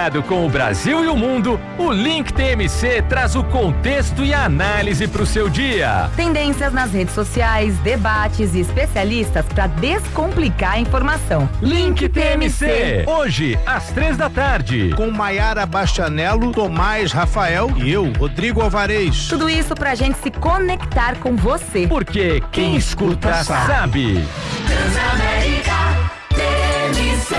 Conectado com o Brasil e o mundo, o Link TMC traz o contexto e a análise para o seu dia. Tendências nas redes sociais, debates e especialistas para descomplicar a informação. Link TMC, hoje às 15h. Com Maiara Bastianello, Tomás Rafael e eu, Rodrigo Alvarez. Tudo isso pra gente se conectar com você. Porque quem escuta sabe. Transamérica TMC.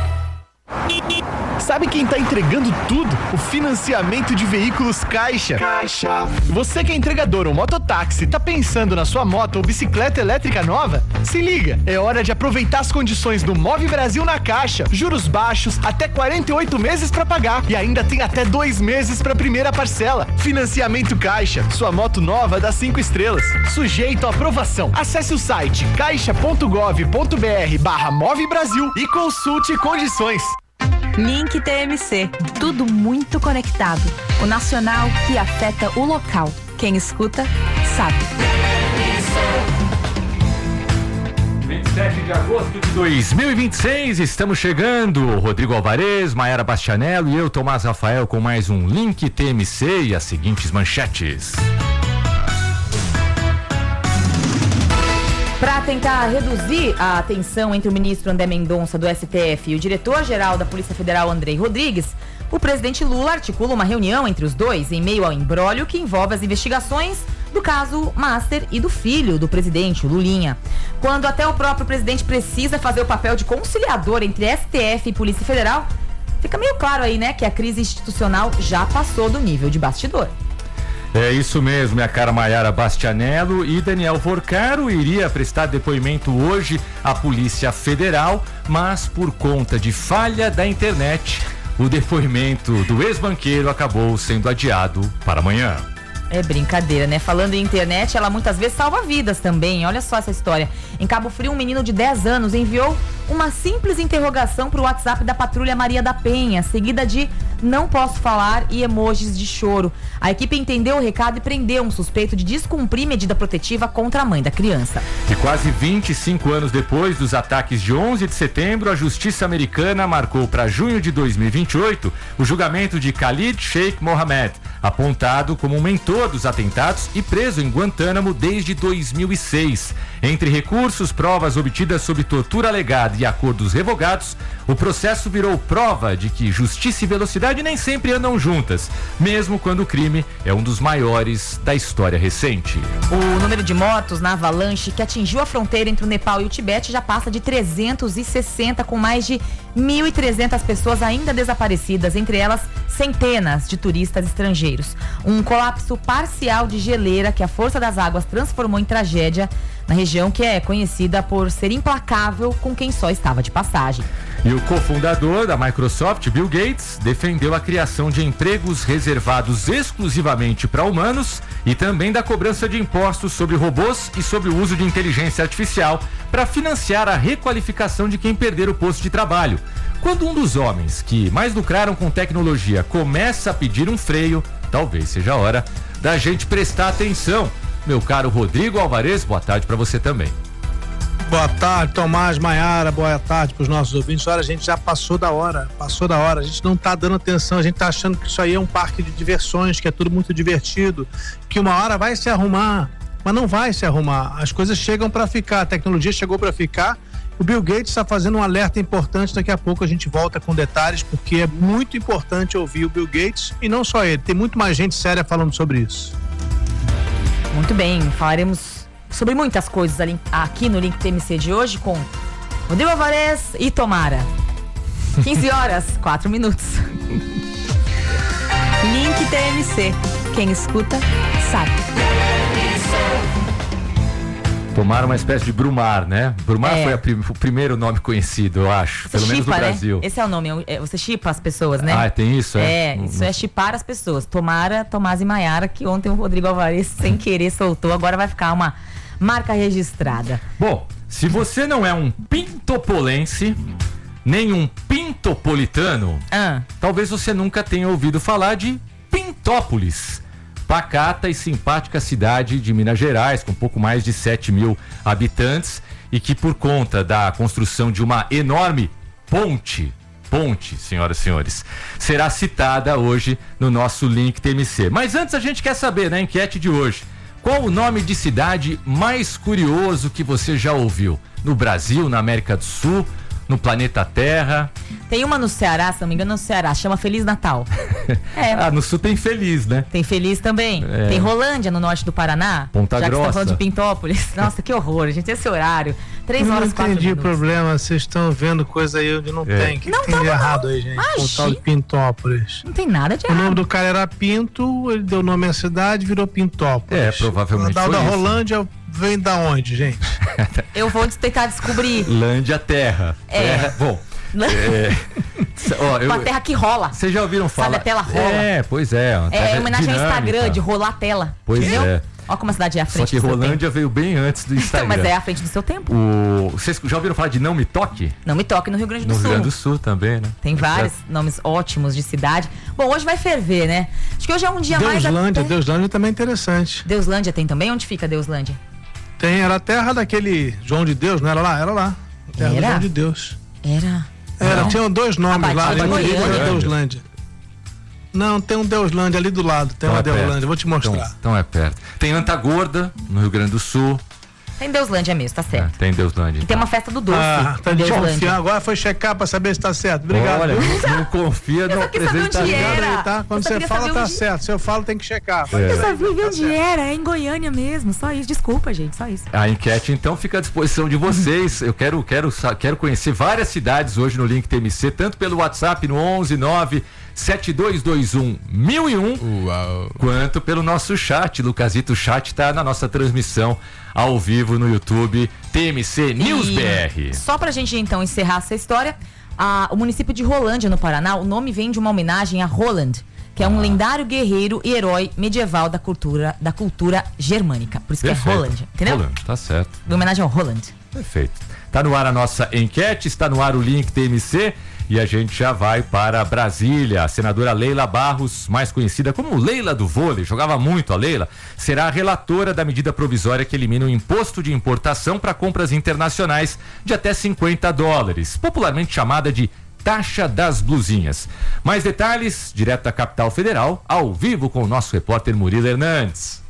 Sabe quem tá entregando tudo? O financiamento de veículos Caixa. Você que é entregador ou mototáxi, tá pensando na sua moto ou bicicleta elétrica nova? Se liga, é hora de aproveitar as condições do Move Brasil na Caixa. Juros baixos, até 48 meses pra pagar e ainda tem até 2 meses pra primeira parcela. Financiamento Caixa, sua moto nova dá 5 estrelas. Sujeito à aprovação. Acesse o site caixa.gov.br/Move Brasil e consulte condições. Link TMC, tudo muito conectado. O nacional que afeta o local. Quem escuta, sabe. 27 de agosto de 2026, estamos chegando. Rodrigo Alvarez, Maiara Bastianello e eu, Tomás Rafael, com mais um Link TMC e as seguintes manchetes. Para tentar reduzir a tensão entre o ministro André Mendonça do STF e o diretor-geral da Polícia Federal, Andrei Rodrigues, o presidente Lula articula uma reunião entre os dois em meio ao imbróglio que envolve as investigações do caso Master e do filho do presidente, Lulinha. Quando até o próprio presidente precisa fazer o papel de conciliador entre STF e Polícia Federal, fica meio claro aí, né, que a crise institucional já passou do nível de bastidor. É isso mesmo, minha cara Maiara Bastianello, e Daniel Vorcaro iria prestar depoimento hoje à Polícia Federal, mas por conta de falha da internet, o depoimento do ex-banqueiro acabou sendo adiado para amanhã. É brincadeira, né? Falando em internet, ela muitas vezes salva vidas também. Olha só essa história. Em Cabo Frio, um menino de 10 anos enviou uma simples interrogação para o WhatsApp da Patrulha Maria da Penha, seguida de "não posso falar" e emojis de choro. A equipe entendeu o recado e prendeu um suspeito de descumprir medida protetiva contra a mãe da criança. E quase 25 anos depois dos ataques de 11 de setembro, a justiça americana marcou para junho de 2028 o julgamento de Khalid Sheikh Mohammed, apontado como um mentor dos atentados e preso em Guantánamo desde 2006. Entre recursos, provas obtidas sob tortura alegada e acordos revogados, o processo virou prova de que justiça e velocidade nem sempre andam juntas, mesmo quando o crime é um dos maiores da história recente. O número de mortos na avalanche que atingiu a fronteira entre o Nepal e o Tibete já passa de 360, com mais de 1.300 pessoas ainda desaparecidas, entre elas centenas de turistas estrangeiros. Um colapso parcial de geleira que a força das águas transformou em tragédia na região que é conhecida por ser implacável com quem só estava de passagem. E o cofundador da Microsoft, Bill Gates, defendeu a criação de empregos reservados exclusivamente para humanos e também da cobrança de impostos sobre robôs e sobre o uso de inteligência artificial para financiar a requalificação de quem perder o posto de trabalho. Quando um dos homens que mais lucraram com tecnologia começa a pedir um freio, talvez seja a hora da gente prestar atenção. Meu caro Rodrigo Alvarez, boa tarde para você também. Boa tarde, Tomás, Maiara, boa tarde para os nossos ouvintes. Olha, a gente já passou da hora, a gente não tá dando atenção, a gente tá achando que isso aí é um parque de diversões, que é tudo muito divertido, que uma hora vai se arrumar, mas não vai se arrumar, as coisas chegam para ficar, a tecnologia chegou para ficar. O Bill Gates está fazendo um alerta importante, daqui a pouco a gente volta com detalhes, porque é muito importante ouvir o Bill Gates e não só ele, tem muito mais gente séria falando sobre isso. Muito bem, falaremos sobre muitas coisas aqui no Link TMC de hoje com Rodrigo Alvarez e Tomara. 15h, 4 minutos. Link TMC, quem escuta sabe. Tomara uma espécie de Brumar, né? Brumar foi o primeiro nome conhecido, eu acho. Pelo menos no Brasil. Esse é o nome, você chipa as pessoas, né? Ah, tem isso? Isso é chipar as pessoas. Tomara, Tomás e Maiara, que ontem o Rodrigo Alvarez, sem querer, soltou. Agora vai ficar uma marca registrada. Bom, se você não é um pintopolense, nem um pintopolitano, talvez você nunca tenha ouvido falar de Pintópolis. Pacata e simpática cidade de Minas Gerais, com pouco mais de 7 mil habitantes, e que por conta da construção de uma enorme ponte Ponte, senhoras e senhores, será citada hoje no nosso Link TMC. Mas antes a gente quer saber, na enquete de hoje, qual o nome de cidade mais curioso que você já ouviu? No Brasil, na América do Sul, no planeta Terra? Tem uma no Ceará, se não me engano, no Ceará, chama Feliz Natal. No Sul tem Feliz, né? Tem Feliz também. Tem Rolândia, no norte do Paraná. Ponta já Grossa. Que você tá falando de Pintópolis. Nossa, que horror, gente, esse horário. 3 horas, 4 minutos. Eu não entendi o problema, vocês estão vendo coisa aí onde não tem. O que tem de errado aí, gente? Com o tal de Pintópolis. Não tem nada de errado. O nome do cara era Pinto, ele deu nome à cidade e virou Pintópolis. Provavelmente da Rolândia vem da onde, gente? Eu vou tentar descobrir. Lândia Terra. Bom... Uma terra que rola. Vocês já ouviram falar? Sabe, a tela rola. Pois é. É homenagem ao Instagram, de rolar a tela. Pois entendeu? é. Olha como a cidade é à frente. Só que Rolândia veio bem antes do Instagram. Então, mas é à frente do seu tempo. Vocês já ouviram falar de Não Me Toque? Não Me Toque no Rio Grande do Sul. No Rio Grande do Sul também, né? Tem vários nomes ótimos de cidade. Bom, hoje vai ferver, né? Acho que hoje é um dia mais... Deuslândia também é interessante. Deuslândia tem também? Onde fica Deuslândia? Tem, era a terra daquele João de Deus, não era lá? Era lá. A terra do João de Deus. Tinham 2 nomes lá, ali no Rio era Deuslândia. Não, tem um Deuslândia ali do lado, tem uma Deuslândia, vou te mostrar. Então é perto. Tem Antagorda, no Rio Grande do Sul. Tem Deuslândia mesmo, tá certo. Tem Deuslândia. E tem uma festa do doce. Tá de confiar, agora foi checar pra saber se tá certo. Obrigado. Olha, não confia no apresentador. Tá? Quando você fala, tá certo. Se eu falo, tem que checar. Eu sabia onde era, é em Goiânia mesmo, só isso. Desculpa, gente, só isso. A enquete, então, fica à disposição de vocês. Eu quero conhecer várias cidades hoje no Link TMC, tanto pelo WhatsApp no 11972211001, quanto pelo nosso chat. Lucasito, o chat tá na nossa transmissão ao vivo no YouTube TMC News BR. Só pra gente então encerrar essa história, o município de Rolândia, no Paraná, o nome vem de uma homenagem a Roland, que é um lendário guerreiro e herói medieval da cultura germânica. Por isso Perfeito. Que é Rolândia, entendeu? Roland, tá certo. Em homenagem ao Roland. Perfeito. Tá no ar a nossa enquete, está no ar o Link TMC. E a gente já vai para Brasília. A senadora Leila Barros, mais conhecida como Leila do Vôlei, jogava muito a Leila, será a relatora da medida provisória que elimina o imposto de importação para compras internacionais de até $50, popularmente chamada de taxa das blusinhas. Mais detalhes, direto da capital federal, ao vivo com o nosso repórter Murilo Hernandes.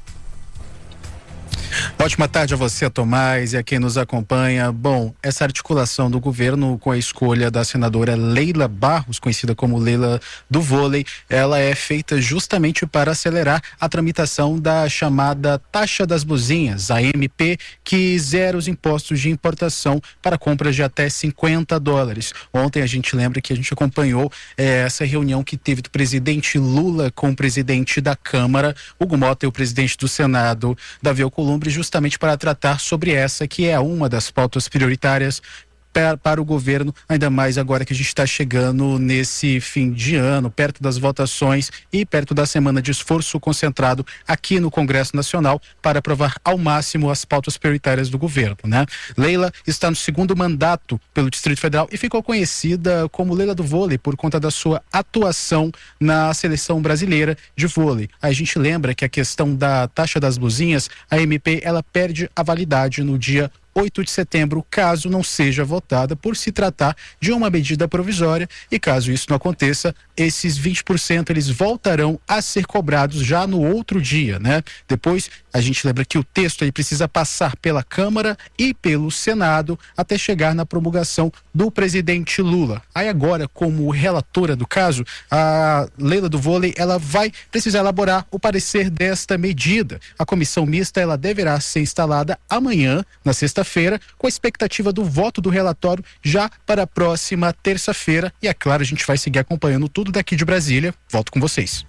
Ótima tarde a você, Tomás, e a quem nos acompanha. Bom, essa articulação do governo com a escolha da senadora Leila Barros, conhecida como Leila do Vôlei, ela é feita justamente para acelerar a tramitação da chamada taxa das blusinhas, a MP, que zera os impostos de importação para compras de até $50. Ontem a gente lembra que a gente acompanhou essa reunião que teve do presidente Lula com o presidente da Câmara, Hugo Mota, e o presidente do Senado, Davi Alcolumbre, justamente para tratar sobre essa que é uma das pautas prioritárias para o governo, ainda mais agora que a gente está chegando nesse fim de ano, perto das votações e perto da semana de esforço concentrado aqui no Congresso Nacional para aprovar ao máximo as pautas prioritárias do governo, né? Leila está no 2º mandato pelo Distrito Federal e ficou conhecida como Leila do Vôlei por conta da sua atuação na seleção brasileira de vôlei. A gente lembra que a questão da taxa das blusinhas, a MP, ela perde a validade no dia 8 de setembro, caso não seja votada, por se tratar de uma medida provisória, e caso isso não aconteça, esses 20% eles voltarão a ser cobrados já no outro dia, né? Depois, a gente lembra que o texto ele precisa passar pela Câmara e pelo Senado até chegar na promulgação do presidente Lula. Aí agora, como relatora do caso, a Leila do Vôlei, ela vai precisar elaborar o parecer desta medida. A comissão mista, ela deverá ser instalada amanhã, na sexta-feira, com a expectativa do voto do relatório já para a próxima terça-feira. E é claro, a gente vai seguir acompanhando tudo daqui de Brasília. Volto com vocês.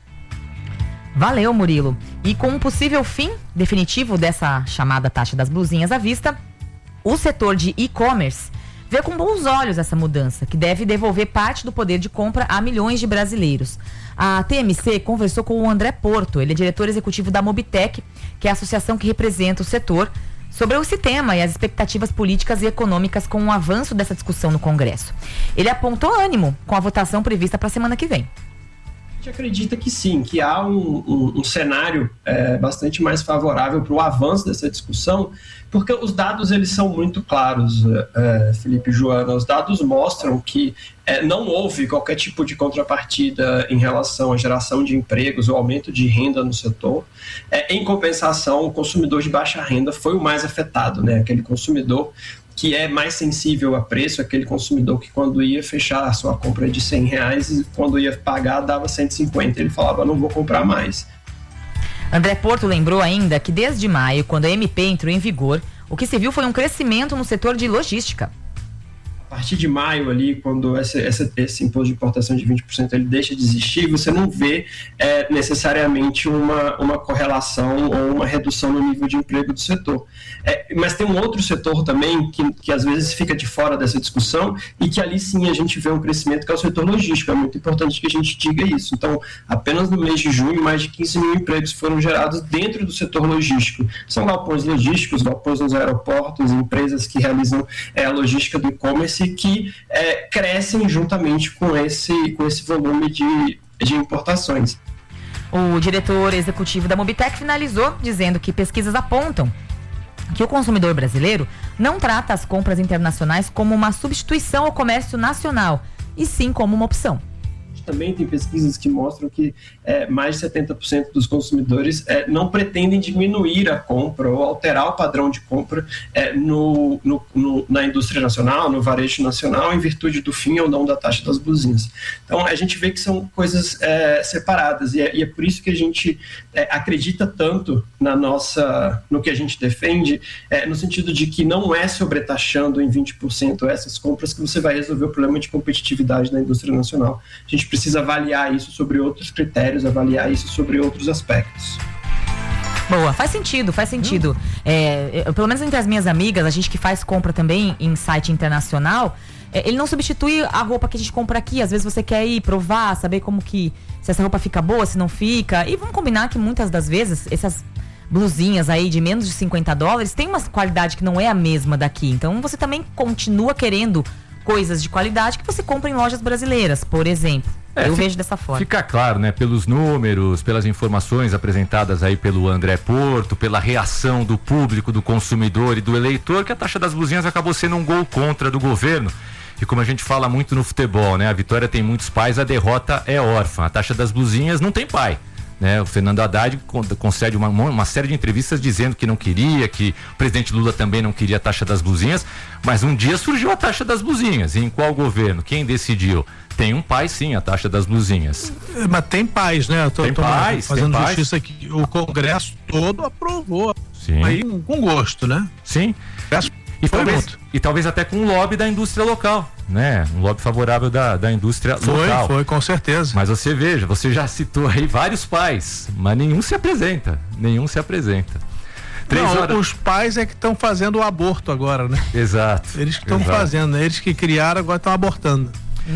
Valeu, Murilo. E com um possível fim definitivo dessa chamada taxa das blusinhas à vista, o setor de e-commerce vê com bons olhos essa mudança, que deve devolver parte do poder de compra a milhões de brasileiros. A TMC conversou com o André Porto, ele é diretor executivo da Mobitec, que é a associação que representa o setor, sobre esse tema e as expectativas políticas e econômicas com o avanço dessa discussão no Congresso. Ele apontou ânimo com a votação prevista para a semana que vem. gente acredita que sim, que há um cenário bastante mais favorável para o avanço dessa discussão, porque os dados eles são muito claros, Felipe e Joana. Os dados mostram que não houve qualquer tipo de contrapartida em relação à geração de empregos ou aumento de renda no setor. Em compensação, o consumidor de baixa renda foi o mais afetado, né? Aquele consumidor que é mais sensível a preço, aquele consumidor que quando ia fechar a sua compra de R$100 e quando ia pagar dava 150, ele falava, não vou comprar mais. André Porto lembrou ainda que desde maio, quando a MP entrou em vigor, o que se viu foi um crescimento no setor de logística. A partir de maio ali, quando esse imposto de importação de 20% ele deixa de existir, você não vê necessariamente uma correlação ou uma redução no nível de emprego do setor. Mas tem um outro setor também que às vezes fica de fora dessa discussão e que ali sim a gente vê um crescimento, que é o setor logístico. É muito importante que a gente diga isso. Então, apenas no mês de junho, mais de 15 mil empregos foram gerados dentro do setor logístico. São galpões logísticos, galpões nos aeroportos, empresas que realizam a logística do e-commerce, que crescem juntamente com esse volume de importações. O diretor executivo da Mobitech finalizou dizendo que pesquisas apontam que o consumidor brasileiro não trata as compras internacionais como uma substituição ao comércio nacional, e sim como uma opção. Também tem pesquisas que mostram que mais de 70% dos consumidores não pretendem diminuir a compra ou alterar o padrão de compra na indústria nacional, no varejo nacional, em virtude do fim ou não da taxa das blusinhas. Então, a gente vê que são coisas separadas e é por isso que a gente acredita tanto no que a gente defende, no sentido de que não é sobretaxando em 20% essas compras que você vai resolver o problema de competitividade da indústria nacional. A gente precisa avaliar isso sobre outros critérios, avaliar isso sobre outros aspectos. Boa, faz sentido. Pelo menos entre as minhas amigas, a gente que faz compra também em site internacional, ele não substitui a roupa que a gente compra aqui. Às vezes você quer ir provar, saber se essa roupa fica boa, se não fica. E vamos combinar que muitas das vezes essas blusinhas aí de menos de $50 tem uma qualidade que não é a mesma daqui. Então você também continua querendo coisas de qualidade que você compra em lojas brasileiras, por exemplo. Eu vejo dessa forma. Fica claro, né? Pelos números, pelas informações apresentadas aí pelo André Porto, pela reação do público, do consumidor e do eleitor, que a taxa das blusinhas acabou sendo um gol contra do governo. E como a gente fala muito no futebol, né? A vitória tem muitos pais, a derrota é órfã. A taxa das blusinhas não tem pai. Né? O Fernando Haddad concede uma série de entrevistas dizendo que não queria, que o presidente Lula também não queria a taxa das blusinhas, mas um dia surgiu a taxa das blusinhas. E em qual governo? Quem decidiu? Tem um pai, sim, a taxa das blusinhas. Mas tem pais, né? Tem pais, fazendo justiça aqui. O Congresso todo aprovou. Sim. Aí com gosto, né? Sim. E talvez até com o lobby da indústria local, né? Um lobby favorável da indústria local. Foi, com certeza. Mas você já citou aí vários pais, mas nenhum se apresenta. Os pais é que estão fazendo o aborto agora, né? Exato. Eles que estão fazendo, eles que criaram agora estão abortando.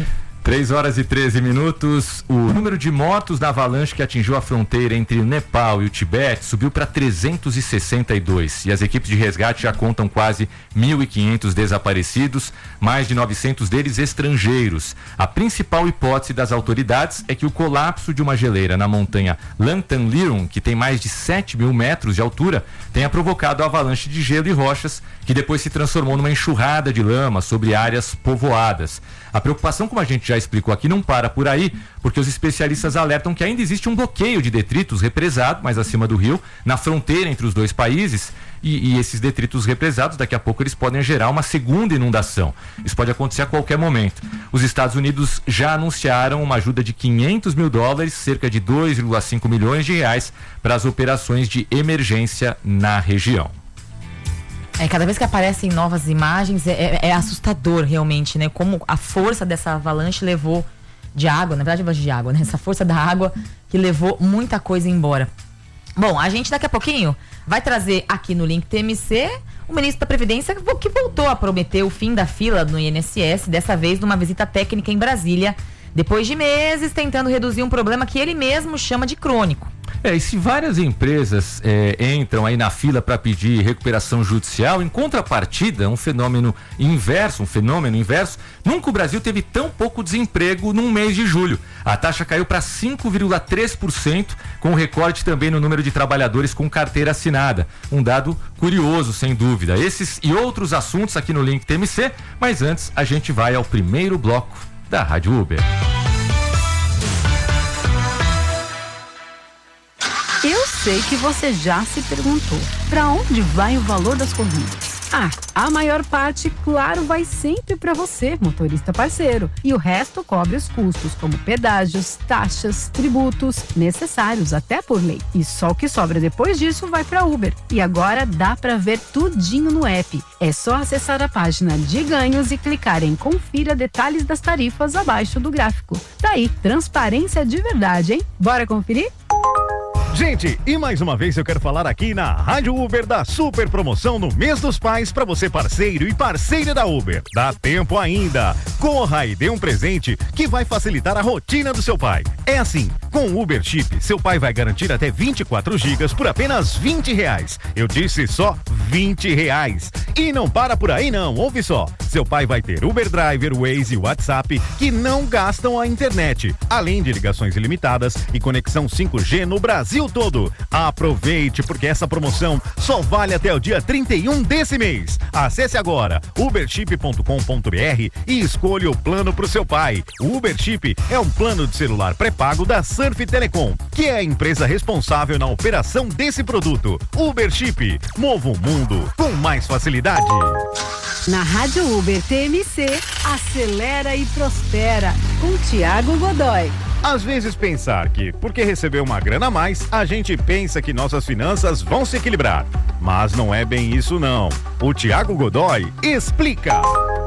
3h13. O número de mortos na avalanche que atingiu a fronteira entre o Nepal e o Tibete subiu para 362 e as equipes de resgate já contam quase 1.500 desaparecidos, mais de 900 deles estrangeiros. A principal hipótese das autoridades é que o colapso de uma geleira na montanha Lanthanliron, que tem mais de 7.000 metros de altura, tenha provocado a avalanche de gelo e rochas, que depois se transformou numa enxurrada de lama sobre áreas povoadas. A preocupação, como a gente já explicou aqui, não para por aí, porque os especialistas alertam que ainda existe um bloqueio de detritos represado mais acima do rio, na fronteira entre os dois países, e esses detritos represados, daqui a pouco eles podem gerar uma segunda inundação. Isso pode acontecer a qualquer momento. Os Estados Unidos já anunciaram uma ajuda de $500 mil, cerca de 2,5 milhões de reais, para as operações de emergência na região. Cada vez que aparecem novas imagens é assustador realmente, né? Como a força dessa avalanche levou de água, na verdade avalanche de água, né? Essa força da água que levou muita coisa embora. Bom, a gente daqui a pouquinho vai trazer aqui no Link TMC o ministro da Previdência que voltou a prometer o fim da fila no INSS, dessa vez numa visita técnica em Brasília, depois de meses tentando reduzir um problema que ele mesmo chama de crônico. E se várias empresas entram aí na fila para pedir recuperação judicial, em contrapartida, um fenômeno inverso, nunca o Brasil teve tão pouco desemprego num mês de julho. A taxa caiu para 5,3%, com recorte também no número de trabalhadores com carteira assinada. Um dado curioso, sem dúvida. Esses e outros assuntos aqui no Link TMC, mas antes a gente vai ao primeiro bloco da Rádio Uber. Eu sei que você já se perguntou, para onde vai o valor das corridas? A maior parte, claro, vai sempre para você, motorista parceiro. E o resto cobre os custos, como pedágios, taxas, tributos, necessários até por lei. E só o que sobra depois disso vai para Uber. E agora dá para ver tudinho no app. É só acessar a página de ganhos e clicar em confira detalhes das tarifas abaixo do gráfico. Daí, transparência de verdade, hein? Bora conferir? Gente, e mais uma vez eu quero falar aqui na Rádio Uber da super promoção no mês dos pais para você parceiro e parceira da Uber. Dá tempo ainda. Corra e dê um presente que vai facilitar a rotina do seu pai. É assim, com o Uber Chip, seu pai vai garantir até 24 gigas por apenas R$20. Eu disse só R$20. E não para por aí não, ouve só. Seu pai vai ter Uber Driver, Waze e WhatsApp que não gastam a internet, além de ligações ilimitadas e conexão 5G no Brasil todo. Aproveite, porque essa promoção só vale até o dia 31 desse mês. Acesse agora uberchip.com.br e escolha o plano pro seu pai. O Uber Chip é um plano de celular pré-pago da Surf Telecom, que é a empresa responsável na operação desse produto. Uber Chip, mova o mundo com mais facilidade. Na Rádio Uber TMC, acelera e prospera, com Thiago Godoy. Às vezes pensar que, porque recebeu uma grana a mais, a gente pensa que nossas finanças vão se equilibrar. Mas não é bem isso não. O Thiago Godoy explica.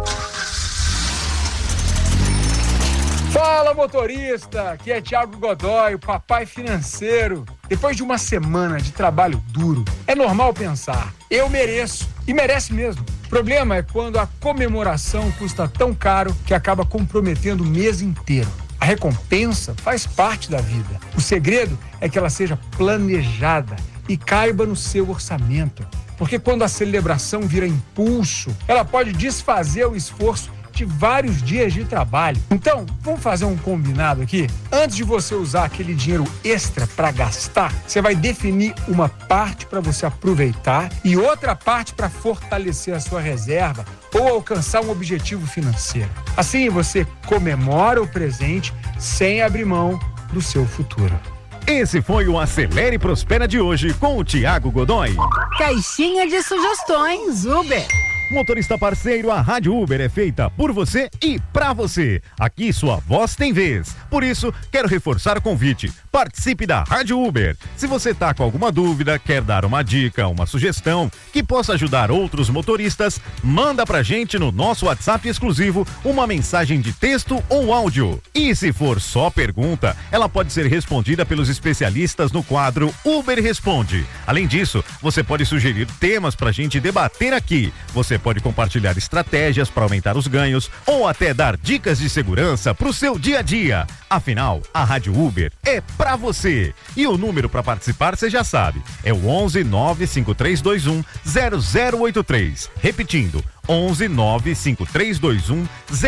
Fala, motorista! Aqui é Thiago Godoy, o papai financeiro. Depois de uma semana de trabalho duro, é normal pensar, eu mereço. E merece mesmo. O problema é quando a comemoração custa tão caro que acaba comprometendo o mês inteiro. A recompensa faz parte da vida. O segredo é que ela seja planejada e caiba no seu orçamento. Porque quando a celebração vira impulso, ela pode desfazer o esforço de vários dias de trabalho. Então, vamos fazer um combinado aqui? Antes de você usar aquele dinheiro extra para gastar, você vai definir uma parte para você aproveitar e outra parte para fortalecer a sua reserva ou alcançar um objetivo financeiro. Assim, você comemora o presente sem abrir mão do seu futuro. Esse foi o Acelere e Prospera de hoje com o Thiago Godoy. Caixinha de sugestões Uber. Motorista parceiro, a Rádio Uber é feita por você e pra você. Aqui sua voz tem vez. Por isso, quero reforçar o convite. Participe da Rádio Uber. Se você tá com alguma dúvida, quer dar uma dica, uma sugestão que possa ajudar outros motoristas, manda pra gente no nosso WhatsApp exclusivo uma mensagem de texto ou áudio. E se for só pergunta, ela pode ser respondida pelos especialistas no quadro Uber Responde. Além disso, você pode sugerir temas pra gente debater aqui. Você pode compartilhar estratégias para aumentar os ganhos ou até dar dicas de segurança para o seu dia a dia. Afinal, a Rádio Uber é pra você. E o número para participar você já sabe, é o 11 95321 0083. Repetindo, 11 95321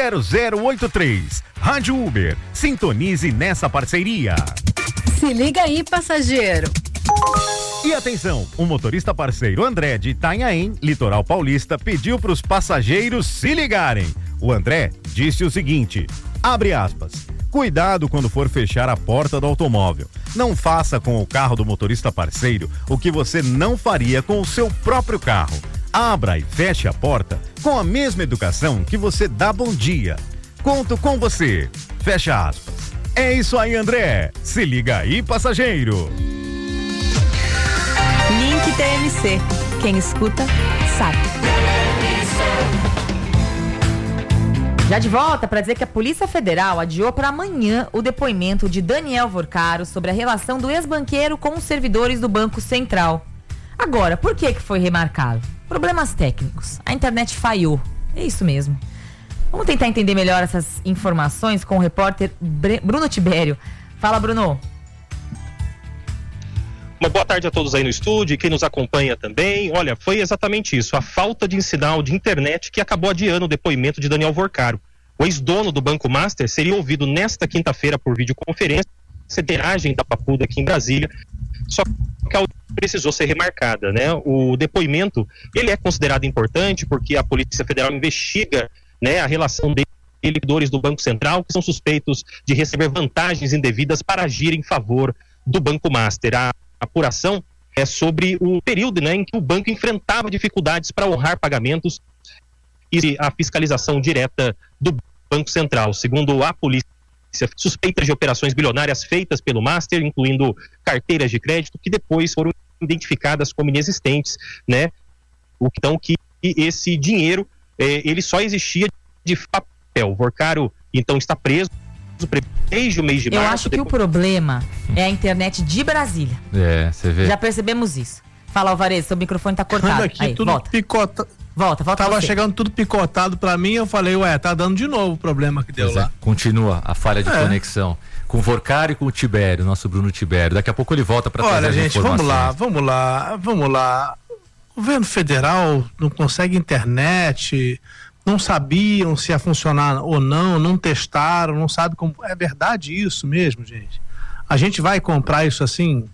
0083. Rádio Uber, sintonize nessa parceria. Se liga aí, passageiro. E atenção, o motorista parceiro André de Itanhaém, litoral paulista, pediu para os passageiros se ligarem. O André disse o seguinte, abre aspas, cuidado quando for fechar a porta do automóvel. Não faça com o carro do motorista parceiro o que você não faria com o seu próprio carro. Abra e feche a porta com a mesma educação que você dá bom dia. Conto com você. Fecha aspas. É isso aí, André. Se liga aí, passageiro. Link TMC. Quem escuta, sabe. Já de volta para dizer que a Polícia Federal adiou para amanhã o depoimento de Daniel Vorcaro sobre a relação do ex-banqueiro com os servidores do Banco Central. Agora, por que foi remarcado? Problemas técnicos. A internet falhou. É isso mesmo. Vamos tentar entender melhor essas informações com o repórter Bruno Tibério. Fala, Bruno. Uma boa tarde a todos aí no estúdio e quem nos acompanha também. Olha, foi exatamente isso, a falta de sinal de internet que acabou adiando o depoimento de Daniel Vorcaro. O ex-dono do Banco Master seria ouvido nesta quinta-feira por videoconferência, centenagem da Papuda aqui em Brasília, só que a audiência precisou ser remarcada, né? O depoimento, ele é considerado importante porque a Polícia Federal investiga, né, a relação dele e servidores do Banco Central que são suspeitos de receber vantagens indevidas para agir em favor do Banco Master. A apuração é sobre o período, né, em que o banco enfrentava dificuldades para honrar pagamentos e a fiscalização direta do Banco Central. Segundo a polícia, suspeitas de operações bilionárias feitas pelo Master, incluindo carteiras de crédito, que depois foram identificadas como inexistentes, né? Então, que esse dinheiro, ele só existia de papel. Vorcaro, então, está preso desde o mês de março. Eu acho que o problema é a internet de Brasília. Você vê. Já percebemos isso. Fala, Alvarez, seu microfone tá cortado. Aqui, aí, tudo volta. Volta Tava você. chegando tudo picotado pra mim, eu falei, tá dando de novo o problema que deu lá. Continua a falha de conexão com o Vorcaro e com o Tibério, nosso Bruno Tibério. Daqui a pouco ele volta para trazer as informações. Vamos lá. O governo federal não consegue internet, não sabiam se ia funcionar ou não testaram, não sabe como. É verdade isso mesmo, gente? A gente vai comprar isso assim,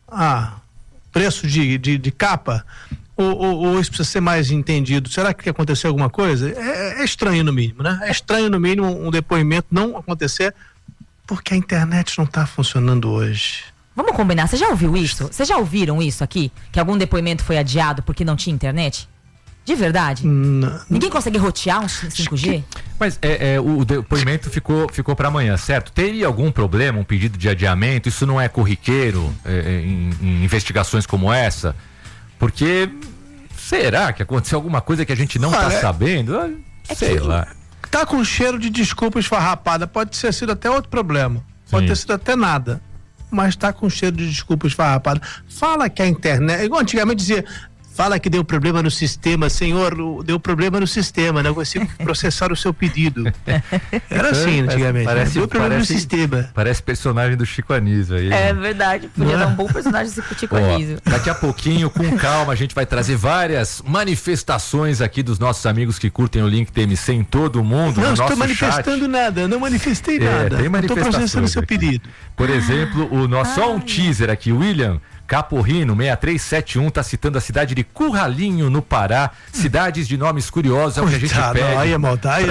preço de capa? Ou isso precisa ser mais entendido? Será que aconteceu alguma coisa? É estranho no mínimo, né? É estranho no mínimo um depoimento não acontecer porque a internet não está funcionando hoje. Vamos combinar, você já ouviu isso? Vocês já ouviram isso aqui? Que algum depoimento foi adiado porque não tinha internet? De verdade? Não. Ninguém consegue rotear um 5G? Mas o depoimento ficou para amanhã, certo? Teria algum problema, um pedido de adiamento? Isso não é corriqueiro em investigações como essa? Porque será que aconteceu alguma coisa que a gente não está sabendo? Sei lá. Tá com cheiro de desculpa esfarrapada. Pode ter sido até outro problema. Pode ter sido até nada. Mas tá com cheiro de desculpa esfarrapada. Fala que a internet... Igual antigamente dizia... Fala que deu problema no sistema, senhor, deu problema no sistema, não consigo processar o seu pedido. Era assim antigamente, deu problema no sistema. Parece personagem do Chico Anísio aí. É verdade, podia dar um bom personagem do Chico Anísio. Daqui a pouquinho, com calma, a gente vai trazer várias manifestações aqui dos nossos amigos que curtem o Link TMC em todo o mundo. Não estou manifestando nada, não manifestei nada. Tem manifestações. Estou processando o seu pedido. Por exemplo, só um teaser aqui, William Caporrino, 6371, tá citando a cidade de Curralinho, no Pará. Cidades de nomes curiosos, é o que a gente pede. Aí é maldade,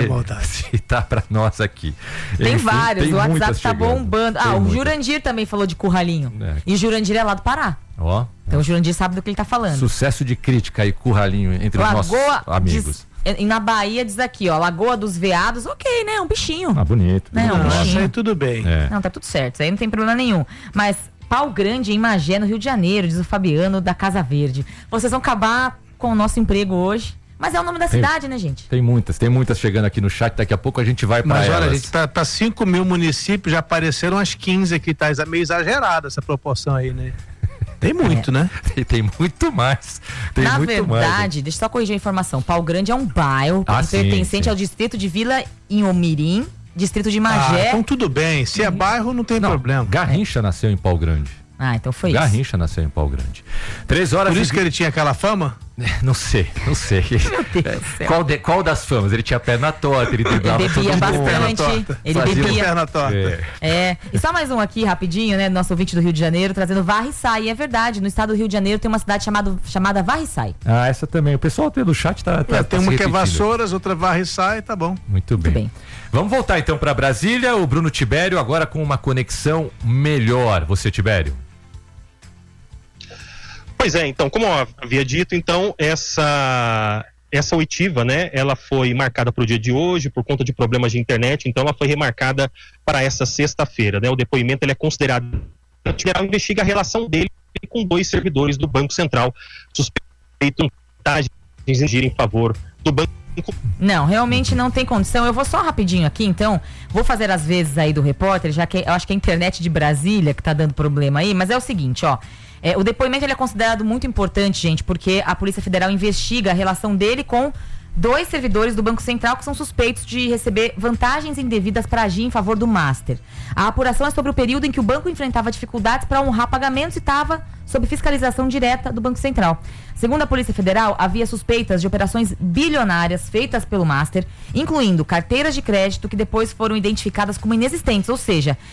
citar pra nós aqui. Tem vários, o WhatsApp tá bombando. O Jurandir também falou de Curralinho. E o Jurandir é lá do Pará. Então o Jurandir sabe do que ele tá falando. Sucesso de crítica aí, Curralinho, entre os nossos amigos. Na Bahia diz aqui, Lagoa dos Veados, ok, né? Um bichinho. Bonito. Né? Um bichinho. Aí tudo bem. Não, tá tudo certo, isso aí não tem problema nenhum. Mas Pau Grande, em Magé, no Rio de Janeiro, diz o Fabiano da Casa Verde. Vocês vão acabar com o nosso emprego hoje. Mas é o nome da cidade, né, gente? Tem muitas chegando aqui no chat. Daqui a pouco a gente vai para elas. Mas olha, gente, para 5 mil municípios já apareceram as 15 aqui, tá meio exagerada essa proporção aí, né? Tem muito, né? Tem muito mais. Na verdade, deixa eu só corrigir a informação. Pau Grande é um bairro pertencente ao distrito de Vila Inhomirim, distrito de Magé. Então tudo bem. Se é bairro, não tem problema. Garrincha nasceu em Pau Grande. Então foi isso. Garrincha nasceu em Pau Grande. 3 horas. Por isso que ele tinha aquela fama? Não sei. Meu Deus do céu. Qual das famas? Ele tinha perna torta, ele bebia bastante. Ele bebia perna torta. E só mais um aqui, rapidinho, né? Nosso ouvinte do Rio de Janeiro, trazendo Varriçai. É verdade, no estado do Rio de Janeiro tem uma cidade chamada Varriçai. Essa também. O pessoal pelo chat tá tem uma que é Vassouras, outra Varriçai, tá bom. Muito bem. Vamos voltar então para Brasília. O Bruno Tibério agora com uma conexão melhor. Você, Tibério? Pois é, então, como eu havia dito, então, essa oitiva, né, ela foi marcada para o dia de hoje por conta de problemas de internet, então ela foi remarcada para essa sexta-feira, né? O depoimento ele é considerado, o geral investiga a relação dele com 2 servidores do Banco Central, suspeitos de agir em favor do banco. Não, realmente não tem condição. Eu vou só rapidinho aqui, então, vou fazer as vezes aí do repórter, já que eu acho que é a internet de Brasília que tá dando problema aí, mas é o seguinte, o depoimento ele é considerado muito importante, gente, porque a Polícia Federal investiga a relação dele com 2 servidores do Banco Central que são suspeitos de receber vantagens indevidas para agir em favor do Master. A apuração é sobre o período em que o banco enfrentava dificuldades para honrar pagamentos e estava sob fiscalização direta do Banco Central. Segundo a Polícia Federal, havia suspeitas de operações bilionárias feitas pelo Master, incluindo carteiras de crédito que depois foram identificadas como inexistentes, ou seja,